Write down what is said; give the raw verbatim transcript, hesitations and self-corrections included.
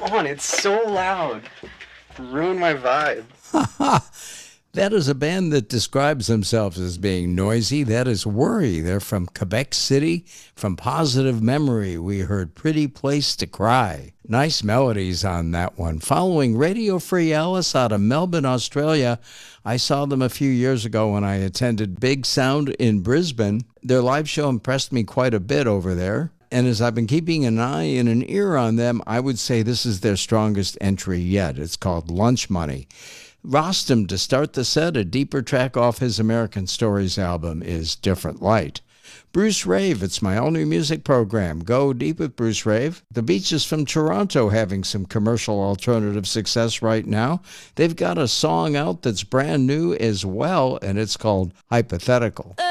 on. It's so loud. Ruin my vibe. That is a band that describes themselves as being noisy. That is Worry. They're from Quebec City. From Positive Memory, we heard Pretty Place to Cry. Nice melodies on that one. Following Radio Free Alice out of Melbourne, Australia. I saw them a few years ago when I attended Big Sound in Brisbane. Their live show impressed me quite a bit over there. And as I've been keeping an eye and an ear on them, I would say this is their strongest entry yet. It's called Lunch Money. Rostam, to start the set, a deeper track off his American Stories album, is Different Light. Bruce Rave, it's my all-new music program. Go deep with Bruce Rave. The Beaches from Toronto having some commercial alternative success right now. They've got a song out that's brand new as well, and it's called Hypothetical.